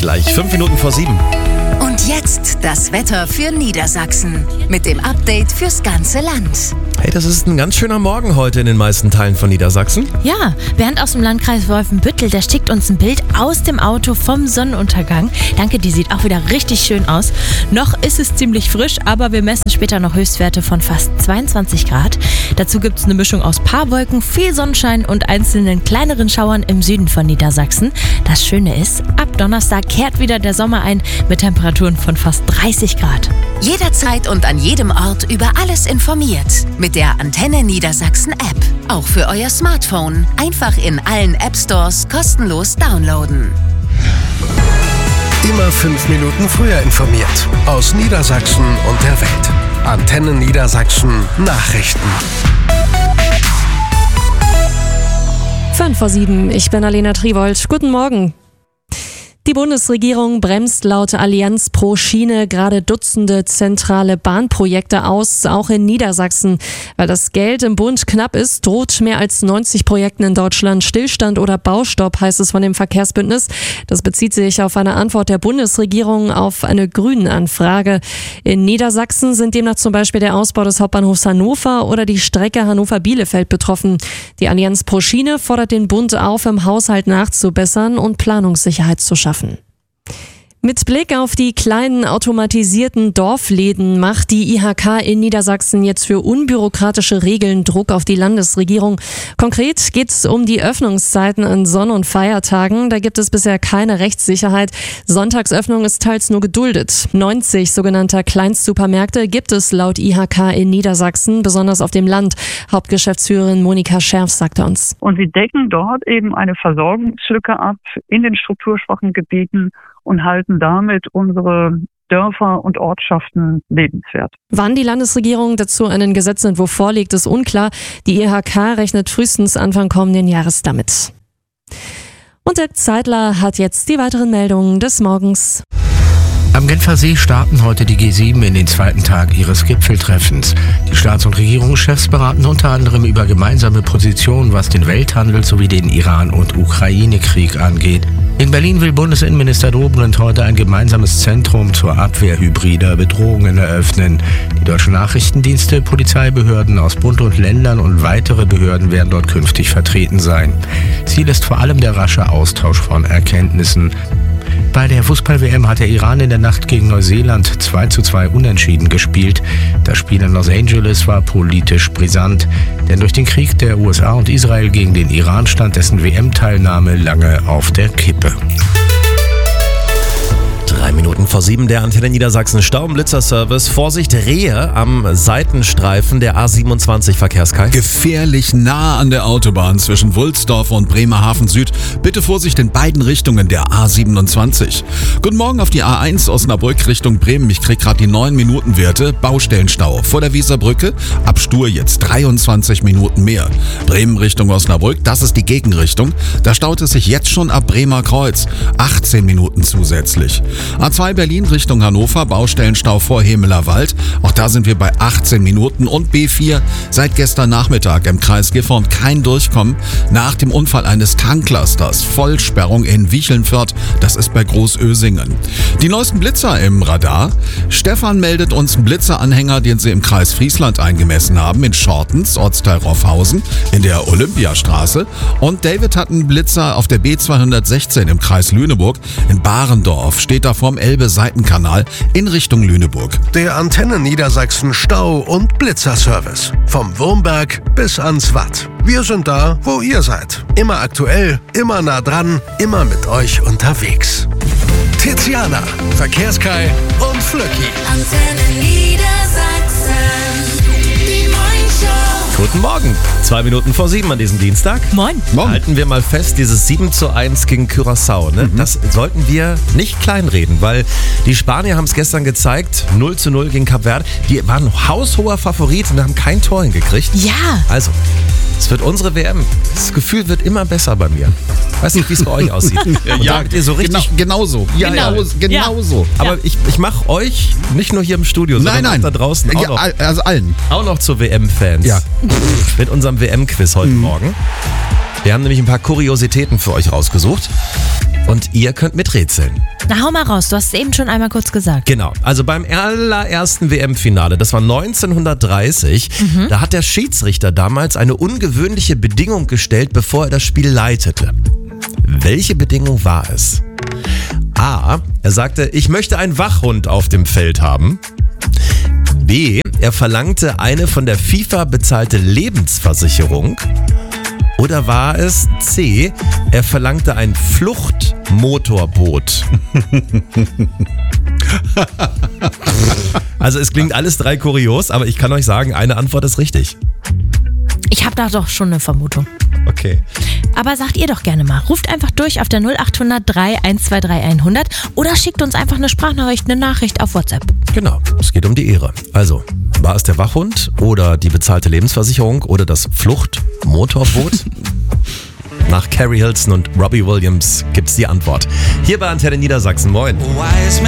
gleich 5 Minuten vor 7. Und jetzt das Wetter für Niedersachsen mit dem Update fürs ganze Land. Hey, das ist ein ganz schöner Morgen heute in den meisten Teilen von Niedersachsen. Ja, Bernd aus dem Landkreis Wolfenbüttel, der schickt uns ein Bild aus dem Auto vom Sonnenuntergang. Danke, die sieht auch wieder richtig schön aus. Noch ist es ziemlich frisch, aber wir messen später noch Höchstwerte von fast 22 Grad. Dazu gibt es eine Mischung aus Paarwolken, viel Sonnenschein und einzelnen kleineren Schauern im Süden von Niedersachsen. Das Schöne ist, ab Donnerstag kehrt wieder der Sommer ein mit Temperaturen von fast 30 Grad. Jederzeit und an jedem Ort über alles informiert. Mit der Antenne Niedersachsen App. Auch für euer Smartphone. Einfach in allen App Stores kostenlos downloaden. Immer 5 Minuten früher informiert. Aus Niedersachsen und der Welt. Antenne Niedersachsen Nachrichten. 5 vor 7, ich bin Alena Triwold. Guten Morgen. Die Bundesregierung bremst laut Allianz pro Schiene gerade Dutzende zentrale Bahnprojekte aus, auch in Niedersachsen. Weil das Geld im Bund knapp ist, droht mehr als 90 Projekten in Deutschland Stillstand oder Baustopp, heißt es von dem Verkehrsbündnis. Das bezieht sich auf eine Antwort der Bundesregierung auf eine Grünen-Anfrage. In Niedersachsen sind demnach zum Beispiel der Ausbau des Hauptbahnhofs Hannover oder die Strecke Hannover-Bielefeld betroffen. Die Allianz pro Schiene fordert den Bund auf, im Haushalt nachzubessern und Planungssicherheit zu schaffen. Mit Blick auf die kleinen automatisierten Dorfläden macht die IHK in Niedersachsen jetzt für unbürokratische Regeln Druck auf die Landesregierung. Konkret geht es um die Öffnungszeiten an Sonn- und Feiertagen. Da gibt es bisher keine Rechtssicherheit. Sonntagsöffnung ist teils nur geduldet. 90 sogenannter Kleinstsupermärkte gibt es laut IHK in Niedersachsen, besonders auf dem Land. Hauptgeschäftsführerin Monika Scherf sagte uns. Und sie decken dort eben eine Versorgungslücke ab in den strukturschwachen Gebieten und halten damit unsere Dörfer und Ortschaften lebenswert. Wann die Landesregierung dazu einen Gesetzentwurf vorlegt, ist unklar. Die IHK rechnet frühestens Anfang kommenden Jahres damit. Und Dirk Zeitler hat jetzt die weiteren Meldungen des Morgens. Am Genfer See starten heute die G7 in den zweiten Tag ihres Gipfeltreffens. Die Staats- und Regierungschefs beraten unter anderem über gemeinsame Positionen, was den Welthandel sowie den Iran- und Ukraine-Krieg angeht. In Berlin will Bundesinnenminister Dobrindt heute ein gemeinsames Zentrum zur Abwehr hybrider Bedrohungen eröffnen. Die deutschen Nachrichtendienste, Polizeibehörden aus Bund und Ländern und weitere Behörden werden dort künftig vertreten sein. Ziel ist vor allem der rasche Austausch von Erkenntnissen. Bei der Fußball-WM hat der Iran in der Nacht gegen Neuseeland 2:2 unentschieden gespielt. Das Spiel in Los Angeles war politisch brisant, denn durch den Krieg der USA und Israel gegen den Iran stand dessen WM-Teilnahme lange auf der Kippe. 3 Minuten vor 7, der Antenne Niedersachsen Staubenblitzer-Service. Vorsicht, Rehe am Seitenstreifen der A27 Verkehrskreis. Gefährlich nah an der Autobahn zwischen Wulsdorf und Bremerhaven Süd. Bitte Vorsicht in beiden Richtungen der A27. Guten Morgen auf die A1 Osnabrück Richtung Bremen. Ich krieg gerade die 9-Minuten-Werte. Baustellenstau vor der Weserbrücke. Ab Stur jetzt 23 Minuten mehr. Bremen Richtung Osnabrück, das ist die Gegenrichtung. Da staut es sich jetzt schon ab Bremer Kreuz. 18 Minuten zusätzlich. A2 Berlin Richtung Hannover, Baustellenstau vor Hemeler Wald. Auch da sind wir bei 18 Minuten. Und B4 seit gestern Nachmittag im Kreis Gifhorn kein Durchkommen nach dem Unfall eines Tanklasters. Vollsperrung in Wiechelnfürth, das ist bei Großösingen. Die neuesten Blitzer im Radar. Stefan meldet uns einen Blitzeranhänger, den sie im Kreis Friesland eingemessen haben, in Schortens, Ortsteil Roffhausen, in der Olympiastraße. Und David hat einen Blitzer auf der B216 im Kreis Lüneburg, in Barendorf. Steht da vorm Elbe-Seitenkanal in Richtung Lüneburg. Der Antenne Niedersachsen Stau- und Blitzerservice. Vom Wurmberg bis ans Watt. Wir sind da, wo ihr seid. Immer aktuell, immer nah dran, immer mit euch unterwegs. Tiziana, Verkehrskai und Flöcki. Antenne Niedersachsen, die Morningshow. Guten Morgen, 2 Minuten vor 7 an diesem Dienstag. Moin. Halten wir mal fest, dieses 7:1 gegen Curaçao, ne? Das sollten wir nicht kleinreden, weil die Spanier haben es gestern gezeigt, 0:0 gegen Kap Verde. Die waren haushoher Favorit und haben kein Tor hingekriegt. Ja. Also, es wird unsere WM. Das Gefühl wird immer besser bei mir. Weiß nicht, wie es bei euch aussieht. Ja, ihr so richtig. genauso. Ja, Genauso. Aber ich mache euch nicht nur hier im Studio, sondern auch da draußen auch noch, also allen. auch noch zu WM-Fans. Ja. Mit unserem WM-Quiz heute Morgen. Wir haben nämlich ein paar Kuriositäten für euch rausgesucht. Und ihr könnt miträtseln. Na, hau mal raus, du hast es eben schon einmal kurz gesagt. Genau, also beim allerersten WM-Finale, das war 1930, da hat der Schiedsrichter damals eine ungewöhnliche Bedingung gestellt, bevor er das Spiel leitete. Welche Bedingung war es? A. Er sagte, ich möchte einen Wachhund auf dem Feld haben. B. Er verlangte eine von der FIFA bezahlte Lebensversicherung. Oder war es C. Er verlangte ein Fluchtmotorboot? Also es klingt alles 3 kurios, aber ich kann euch sagen, eine Antwort ist richtig. Ich habe da doch schon eine Vermutung. Okay. Aber sagt ihr doch gerne mal. Ruft einfach durch auf der 0800 3123100 100 oder schickt uns einfach eine Sprachnachricht, eine Nachricht auf WhatsApp. Genau, es geht um die Ehre. Also, war es der Wachhund oder die bezahlte Lebensversicherung oder das Fluchtmotorboot? Nach Carrie Hilson und Robbie Williams gibt's die Antwort. Hier bei Antenne Niedersachsen. Moin.